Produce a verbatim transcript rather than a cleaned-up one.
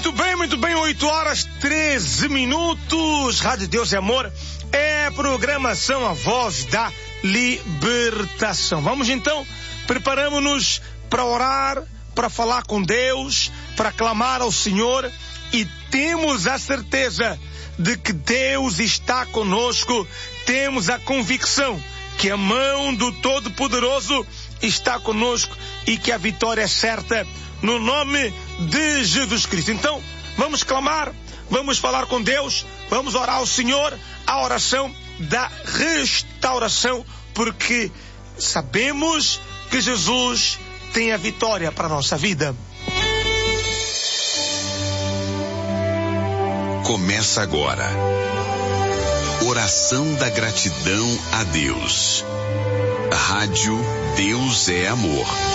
Muito bem, muito bem, oito horas, treze minutos. Rádio Deus e Amor é programação A Voz da Libertação. Vamos então, preparamos-nos para orar, para falar com Deus, para clamar ao Senhor, e temos a certeza de que Deus está conosco, temos a convicção que a mão do Todo-Poderoso está conosco e que a vitória é certa no nome de Jesus Cristo. Então, vamos clamar, vamos falar com Deus, vamos orar ao Senhor, a oração da restauração, porque sabemos que Jesus tem a vitória para a nossa vida. Começa agora. Oração da gratidão a Deus. Rádio Deus é Amor.